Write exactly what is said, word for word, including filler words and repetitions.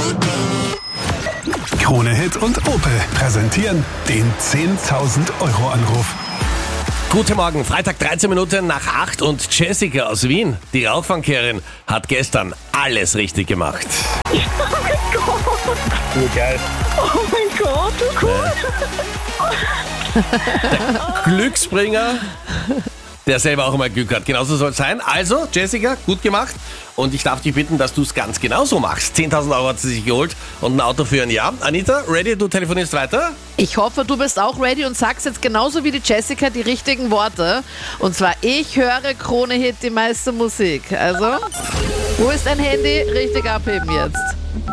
Krone Hit und Opel präsentieren den zehntausend Euro Anruf. Guten Morgen, Freitag dreizehn Minuten nach acht und Jessica aus Wien, die Rauchfangkehrerin, hat gestern alles richtig gemacht. Oh mein Gott. Urgeil. Oh mein Gott, so cool. Glücksbringer, der selber auch immer Glück hat. Genauso soll es sein. Also, Jessica, gut gemacht. Und ich darf dich bitten, dass du es ganz genauso machst. zehntausend Euro hat sie sich geholt und ein Auto für ein Jahr. Anita, ready? Du telefonierst weiter? Ich hoffe, du bist auch ready und sagst jetzt genauso wie die Jessica die richtigen Worte. Und zwar, ich höre Krone Hit, die meiste Musik. Also, wo ist dein Handy? Richtig abheben jetzt.